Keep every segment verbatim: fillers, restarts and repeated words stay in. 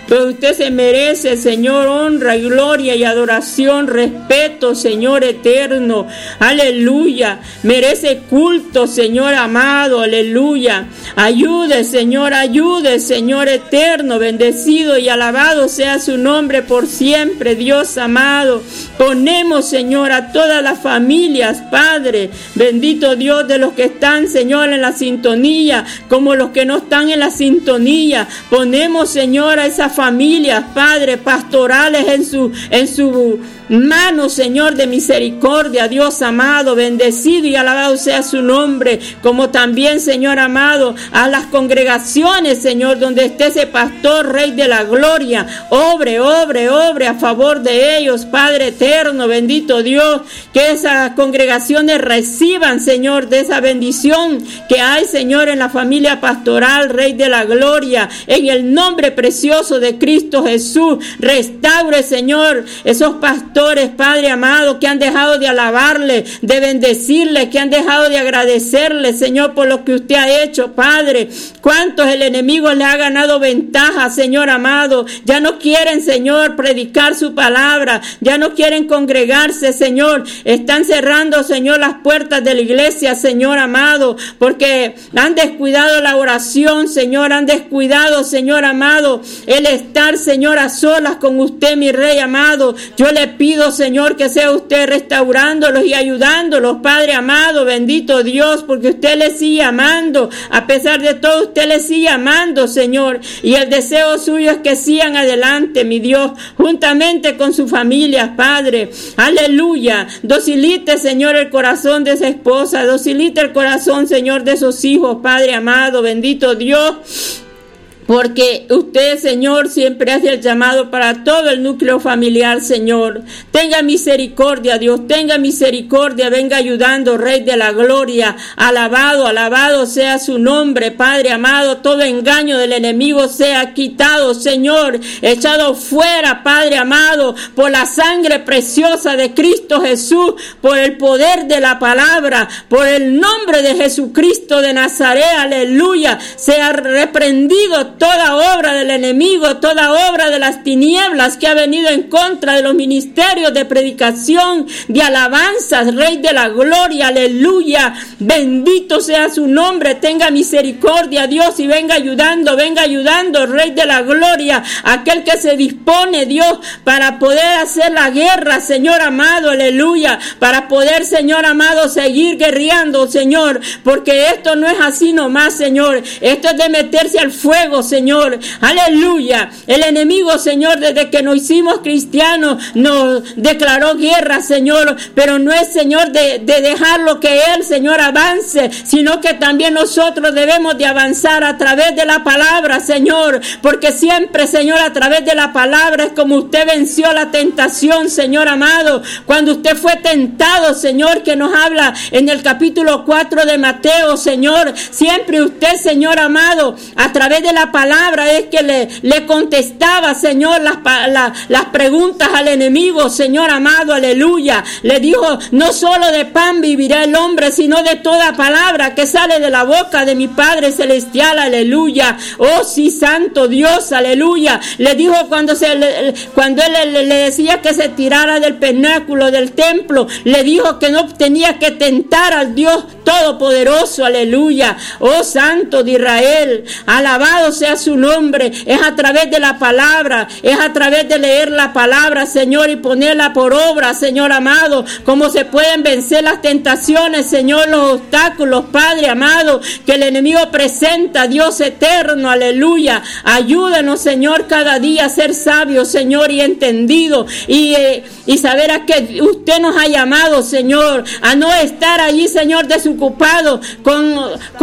pero usted se merece, Señor, honra y gloria y adoración, respeto, Señor eterno, aleluya, merece culto, Señor amado, aleluya, ayude, Señor, ayude, Señor eterno, bendecido y alabado sea su nombre por siempre, Dios amado. Ponemos, Señor, a todas las familias, Padre, bendito Dios, de los que están, Señor, en la sintonía, como los que no están en la sintonía. Ponemos, Señor, a esas familias, Padre, pastorales en su, en su mano, Señor, de misericordia, Dios amado, bendecido y alabado sea su nombre, como también, Señor amado, a las congregaciones, Señor, donde esté ese pastor, Rey de la gloria, obre, obre, obre a favor de ellos, Padre eterno, bendito Dios, que esas congregaciones reciban, Señor, de esa bendición que hay, Señor, en la familia pastoral, Rey de la gloria, en el nombre precioso de Cristo Jesús. Restaure, Señor, esos pastores, Padre amado, que han dejado de alabarle, de bendecirle, que han dejado de agradecerle, Señor, por lo que usted ha hecho, Padre. Cuántos el enemigo le ha ganado ventaja, Señor amado. Ya no quieren, Señor, predicar su palabra, ya no quieren congregarse, Señor. Están cerrando, Señor, las puertas de la iglesia, Señor amado, porque han descuidado la oración, Señor, han descuidado, Señor amado, el estar, Señor, a solas con usted, mi Rey amado. Yo le pido, Señor, que sea usted restaurándolos y ayudándolos, Padre amado, bendito Dios, porque usted les sigue amando, a pesar de todo usted les sigue amando, Señor, y el deseo suyo es que sigan adelante, mi Dios, juntamente con sus familias, Padre, aleluya. Docilite, Señor, el corazón de esa esposa, docilite el corazón, Señor, de esos hijos, Padre amado, bendito Dios, porque usted, Señor, siempre hace el llamado para todo el núcleo familiar, Señor. Tenga misericordia, Dios, tenga misericordia, venga ayudando, Rey de la gloria. Alabado, alabado sea su nombre, Padre amado. Todo engaño del enemigo sea quitado, Señor, echado fuera, Padre amado, por la sangre preciosa de Cristo Jesús, por el poder de la palabra, por el nombre de Jesucristo de Nazaret, aleluya. Sea reprendido toda obra del enemigo, toda obra de las tinieblas que ha venido en contra de los ministerios de predicación, de alabanzas, Rey de la gloria, aleluya, bendito sea su nombre. Tenga misericordia, Dios, y venga ayudando, venga ayudando, Rey de la gloria, aquel que se dispone, Dios, para poder hacer la guerra, Señor amado, aleluya, para poder, Señor amado, seguir guerreando, Señor, porque esto no es así nomás, Señor, esto es de meterse al fuego, Señor, aleluya. El enemigo, Señor, desde que nos hicimos cristianos, nos declaró guerra, Señor, pero no es, Señor, de, de dejarlo que Él, Señor, avance, sino que también nosotros debemos de avanzar a través de la palabra, Señor, porque siempre, Señor, a través de la palabra es como usted venció la tentación, Señor amado, cuando usted fue tentado, Señor, que nos habla en el capítulo cuatro de Mateo, Señor, siempre usted, Señor amado, a través de la palabra palabra es que le, le contestaba, Señor, las, la, las preguntas al enemigo, Señor amado, aleluya. Le dijo, no solo de pan vivirá el hombre, sino de toda palabra que sale de la boca de mi Padre celestial, aleluya. Oh, sí, santo Dios, aleluya. Le dijo cuando, se, le, cuando él le, le decía que se tirara del pináculo del templo, le dijo que no tenía que tentar al Dios Todopoderoso, aleluya. Oh, Santo de Israel, alabado sea su nombre. Es a través de la palabra, es a través de leer la palabra, Señor, y ponerla por obra, Señor amado, como se pueden vencer las tentaciones, Señor, los obstáculos, Padre amado, que el enemigo presenta, Dios eterno, aleluya. Ayúdanos, Señor, cada día a ser sabios, Señor, y entendido, y, eh, y saber a que usted nos ha llamado, Señor, a no estar allí, Señor, desocupado con,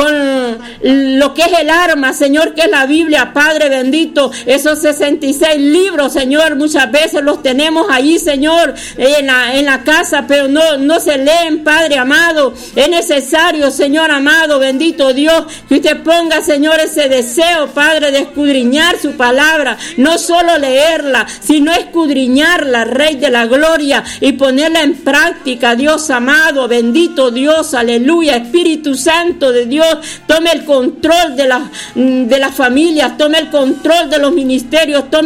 con lo que es el arma, Señor, que es la Biblia, Padre bendito. Esos sesenta y seis libros, Señor, muchas veces los tenemos allí, Señor, en la, en la casa, pero no, no se leen, Padre amado. Es necesario, Señor amado, bendito Dios, que usted ponga, Señor, ese deseo, Padre, de escudriñar su palabra, no solo leerla, sino escudriñarla, Rey de la gloria, y ponerla en práctica, Dios amado, bendito Dios, aleluya. Espíritu Santo de Dios, tome el control de la, de las familias, tome el control de los ministerios, tome